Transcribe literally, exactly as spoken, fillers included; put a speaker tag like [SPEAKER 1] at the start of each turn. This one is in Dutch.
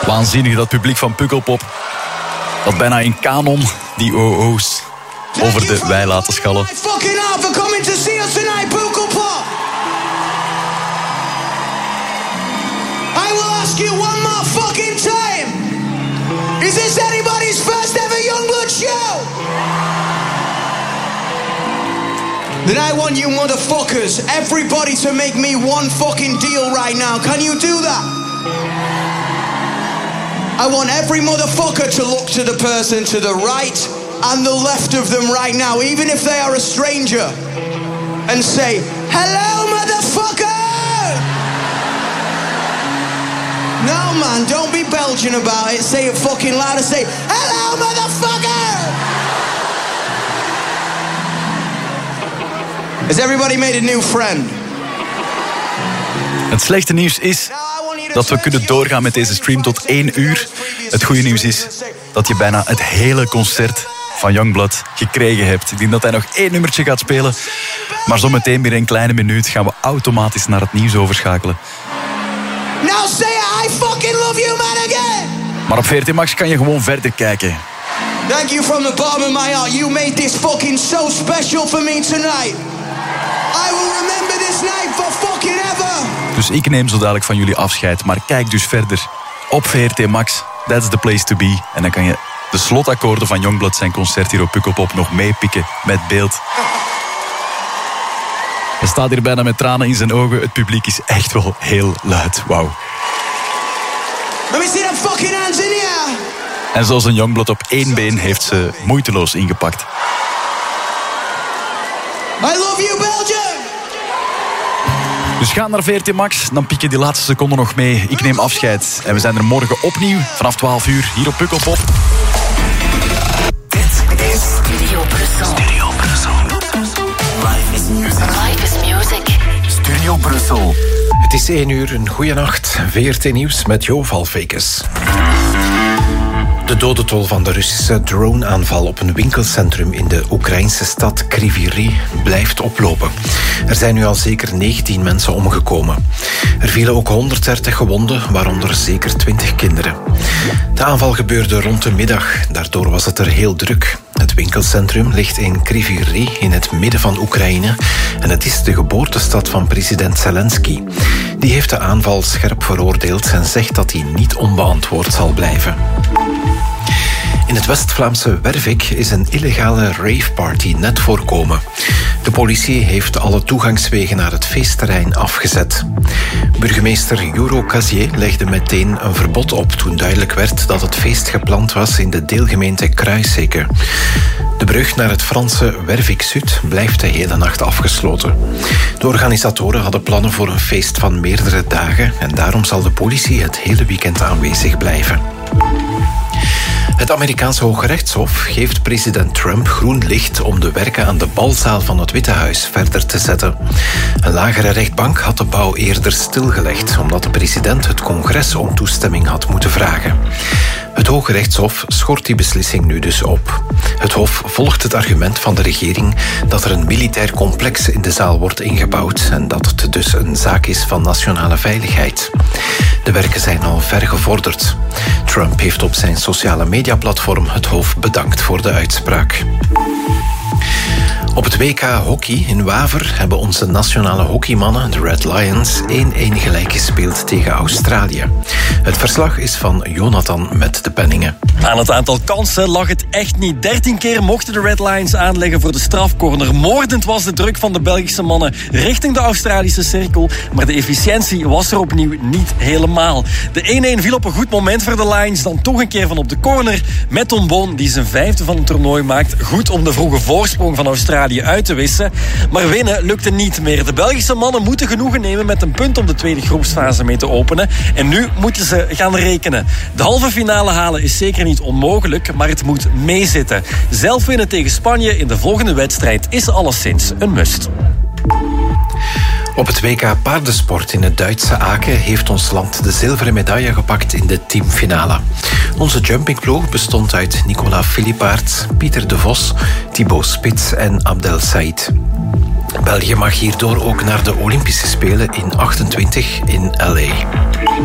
[SPEAKER 1] Waanzinnig, dat publiek van Pukkelpop. Dat bijna in kanon die O O's over de wei laten schallen.
[SPEAKER 2] I will ask you one more fucking time. Is this anybody's first ever Youngblood show? Then I want you motherfuckers, everybody to make me one fucking deal right now. Can you do that? I want every motherfucker to look to the person to the right and the left of them right now, even if they are a stranger, and say, hello, motherfucker! No, man, don't be Belgian about it. Say it fucking louder. Say, hello, motherfucker! Has everybody made a new friend?
[SPEAKER 1] Het slechte nieuws is dat we kunnen doorgaan met deze stream tot één uur. Het goede nieuws is dat je bijna het hele concert van Youngblood gekregen hebt. Ik denk dat hij nog één nummertje gaat spelen. Maar zometeen weer een kleine minuut gaan we automatisch naar het nieuws overschakelen.
[SPEAKER 2] Now say I fucking love you, man, again!
[SPEAKER 1] Maar op V R T Max kan je gewoon verder kijken.
[SPEAKER 2] Thank you from the bottom of my heart. You made this fucking so special for me tonight. I will remember this night for fucking ever.
[SPEAKER 1] Dus ik neem zo dadelijk van jullie afscheid. Maar kijk dus verder op V R T Max. That's the place to be. En dan kan je de slotakkoorden van Youngblood zijn concert hier op Pukkelpop nog meepikken met beeld. Hij staat hier bijna met tranen in zijn ogen. Het publiek is echt wel heel luid. Wauw.
[SPEAKER 2] Let me see them fucking hands in here.
[SPEAKER 1] En zoals een Youngblood op één been heeft ze moeiteloos ingepakt.
[SPEAKER 2] I love you, Belgium!
[SPEAKER 1] Dus ga naar V R T Max, dan pik je die laatste seconden nog mee. Ik neem afscheid. En we zijn er morgen opnieuw vanaf twaalf uur hier op Pukkelpop.
[SPEAKER 3] Dit is Studio Brussel. Studio Brussel. Life is music. Life is music. Studio Brussel.
[SPEAKER 4] Het is één uur, een goeie nacht. V R T Nieuws met Jo Valfekes. De dodentol van de Russische drone-aanval op een winkelcentrum in de Oekraïnse stad Kryvyi Rih blijft oplopen. Er zijn nu al zeker negentien mensen omgekomen. Er vielen ook honderddertig gewonden, waaronder zeker twintig kinderen. De aanval gebeurde rond de middag, daardoor was het er heel druk. Het winkelcentrum ligt in Kryvyi Rih in het midden van Oekraïne en het is de geboortestad van president Zelensky. Die heeft de aanval scherp veroordeeld en zegt dat hij niet onbeantwoord zal blijven. In het West-Vlaamse Wervik is een illegale raveparty net voorkomen. De politie heeft alle toegangswegen naar het feestterrein afgezet. Burgemeester Juro Casier legde meteen een verbod op toen duidelijk werd dat het feest gepland was in de deelgemeente Kruiseke. De brug naar het Franse Wervik-Zuid blijft de hele nacht afgesloten. De organisatoren hadden plannen voor een feest van meerdere dagen en daarom zal de politie het hele weekend aanwezig blijven. Het Amerikaanse Hooggerechtshof geeft president Trump groen licht om de werken aan de balzaal van het Witte Huis verder te zetten. Een lagere rechtbank had de bouw eerder stilgelegd, omdat de president het congres om toestemming had moeten vragen. Het Hooggerechtshof schort die beslissing nu dus op. Het Hof volgt het argument van de regering dat er een militair complex in de zaal wordt ingebouwd en dat het dus een zaak is van nationale veiligheid. De werken zijn al ver gevorderd. Trump heeft op zijn sociale mediaplatform het Hof bedankt voor de uitspraak. Op het W K hockey in Waver hebben onze nationale hockeymannen, de Red Lions, één-één gelijk gespeeld tegen Australië. Het verslag is van Jonathan met de penningen.
[SPEAKER 5] Aan het aantal kansen lag het echt niet. dertien keer mochten de Red Lions aanleggen voor de strafcorner. Moordend was de druk van de Belgische mannen richting de Australische cirkel. Maar de efficiëntie was er opnieuw niet helemaal. De één-één viel op een goed moment voor de Lions. Dan toch een keer van op de corner met Tom Boon, die zijn vijfde van het toernooi maakt. Goed om de vroege voorsprong van Australië uit te wissen. Maar winnen lukte niet meer. De Belgische mannen moeten genoegen nemen met een punt om de tweede groepsfase mee te openen. En nu moeten ze gaan rekenen. De halve finale halen is zeker niet onmogelijk, maar het moet meezitten. Zelf winnen tegen Spanje in de volgende wedstrijd is alleszins een must.
[SPEAKER 4] Op het W K paardensport in het Duitse Aken heeft ons land de zilveren medaille gepakt in de teamfinale. Onze jumpingploeg bestond uit Nicola Philippaert, Pieter de Vos, Thibaut Spits en Abdel Said. België mag hierdoor ook naar de Olympische Spelen in achtentwintig in L A.